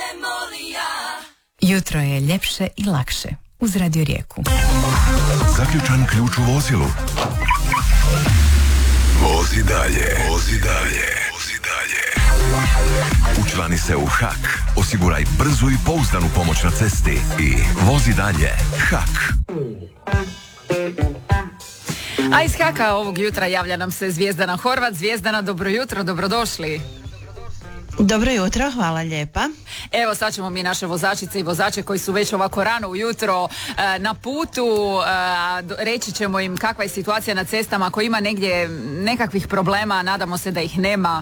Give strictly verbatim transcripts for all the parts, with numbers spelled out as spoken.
Jutro je ljepše i lakše uz Radio Rijeku. Zaključan ključ u vozilu. Vozi dalje, vozi dalje, vozi dalje. Učlani se u H A K. Osiguraj brzu i pouzdanu pomoć na cesti i vozi dalje. H A K. A iz Haka ovog jutra javlja nam se Zvijezdana Horvat. Zvijezdana, dobro jutro, dobrodošli. Dobro jutro, hvala lijepa. Evo sad ćemo mi naše vozačice i vozače koji su već ovako rano ujutro e, na putu, e, reći ćemo im kakva je situacija na cestama, ako ima negdje nekakvih problema, nadamo se da ih nema.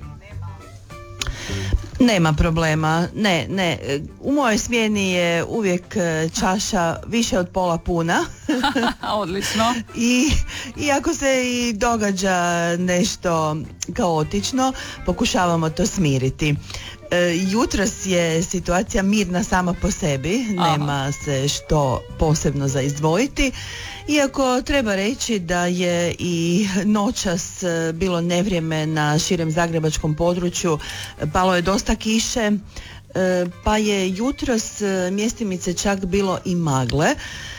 Nema problema, ne, ne. U mojoj smjeni je uvijek čaša više od pola puna. Odlično. I iako se i događa nešto kaotično, pokušavamo to smiriti. Jutros je situacija mirna sama po sebi, nema Aha. se što posebno za izdvojiti, iako treba reći da je i noćas bilo nevrijeme na širem zagrebačkom području, palo je dosta kiše, pa je jutros mjestimice čak bilo i magle.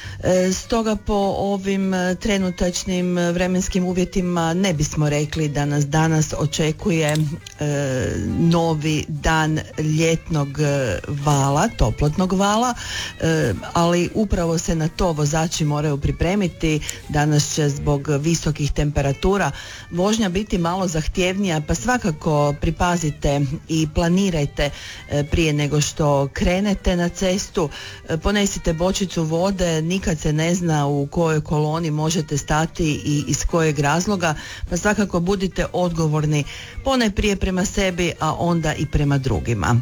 Stoga po ovim trenutačnim vremenskim uvjetima ne bismo rekli da nas danas očekuje e, novi dan ljetnog vala, toplotnog vala, e, ali upravo se na to vozači moraju pripremiti. Danas će zbog visokih temperatura vožnja biti malo zahtjevnija, pa svakako pripazite i planirajte e, prije nego što krenete na cestu. E, ponesite bočicu vode, nikad se ne zna u kojoj koloni možete stati i iz kojeg razloga, pa svakako budite odgovorni ponajprije prema sebi, a onda i prema drugima.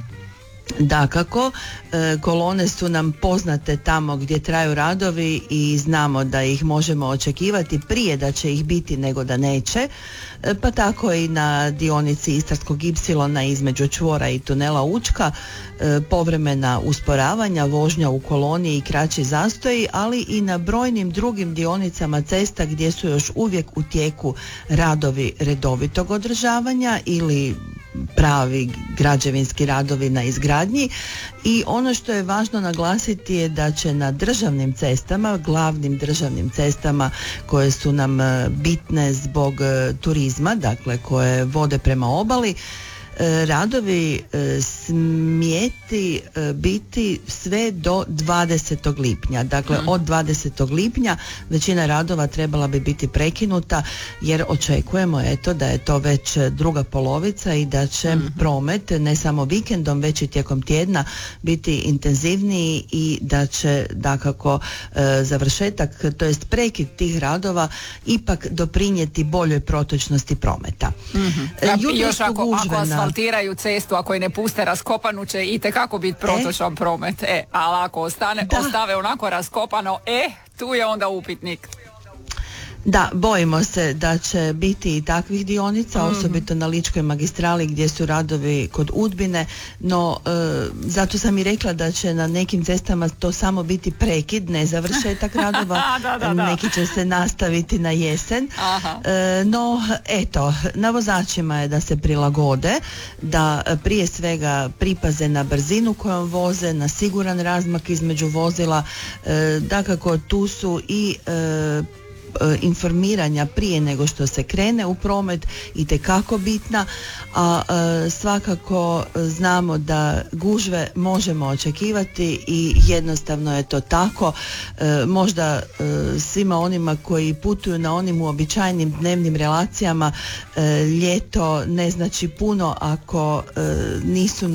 Dakako, e, kolone su nam poznate tamo gdje traju radovi i znamo da ih možemo očekivati prije da će ih biti nego da neće, e, pa tako i na dionici Istarskog ipsilona između čvora i tunela Učka, e, povremena usporavanja, vožnja u koloni i kraći zastoji, ali i na brojnim drugim dionicama cesta gdje su još uvijek u tijeku radovi redovitog održavanja ili pravi građevinski radovi na izgradnji. I ono što je važno naglasiti je da će na državnim cestama, glavnim državnim cestama koje su nam bitne zbog turizma, dakle koje vode prema obali, radovi smijeti biti sve do dvadesetog lipnja. Dakle, mm. od dvadesetog lipnja većina radova trebala bi biti prekinuta, jer očekujemo eto da je to već druga polovica i da će mm. promet ne samo vikendom već i tijekom tjedna biti intenzivniji i da će dakako završetak, to jest prekid tih radova ipak doprinijeti boljoj protočnosti prometa. Mm-hmm. Ja, još ako, ako asfaltiraju cestu, ako je ne puste raskopanu, će itekako biti protočan e? promet. E, ali ako ostane, ostave onako raskopano, e, tu je onda upitnik. Da, bojimo se da će biti i takvih dionica, mm-hmm. osobito na Ličkoj magistrali gdje su radovi kod Udbine, no e, zato sam i rekla da će na nekim cestama to samo biti prekid, ne završetak radova, da, da, da. Neki će se nastaviti na jesen. E, no, eto, na vozačima je da se prilagode, da prije svega pripaze na brzinu kojom voze, na siguran razmak između vozila, e, dakako tu su i e, informiranja prije nego što se krene u promet itekako bitna, a e, svakako znamo da gužve možemo očekivati i jednostavno je to tako. E, možda e, svima onima koji putuju na onim uobičajenim dnevnim relacijama e, ljeto ne znači puno ako e, nisu